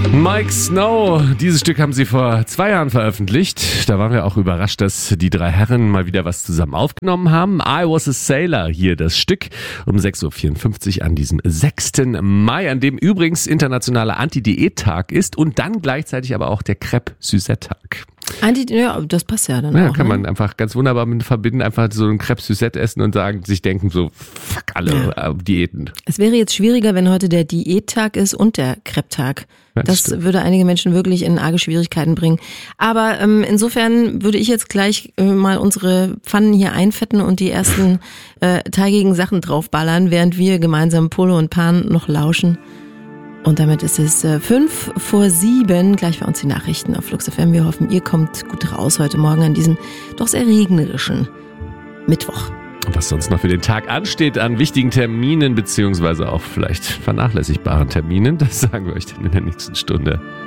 Mike Snow, dieses Stück haben sie vor 2 Jahren veröffentlicht. Da waren wir auch überrascht, dass die 3 Herren mal wieder was zusammen aufgenommen haben. I Was a Sailor, hier das Stück um 6.54 Uhr an diesem 6. Mai, an dem übrigens internationaler Anti-Diät-Tag ist und dann gleichzeitig aber auch der Crêpe-Suzette-Tag. Ja, das passt ja dann Ja, auch. kann man einfach ganz wunderbar mit verbinden, einfach so ein Crêpe-Suzette essen und sich denken so, fuck alle Diäten. Es wäre jetzt schwieriger, wenn heute der Diättag ist und der Crêpe-Tag. Das würde einige Menschen wirklich in arge Schwierigkeiten bringen. Aber insofern würde ich jetzt gleich mal unsere Pfannen hier einfetten und die ersten teigigen Sachen draufballern, während wir gemeinsam Polo und Pan noch lauschen. Und damit ist es 6:55, gleich bei uns die Nachrichten auf Flux FM. Wir hoffen, ihr kommt gut raus heute Morgen an diesem doch sehr regnerischen Mittwoch. Was sonst noch für den Tag ansteht an wichtigen Terminen, beziehungsweise auch vielleicht vernachlässigbaren Terminen, das sagen wir euch dann in der nächsten Stunde.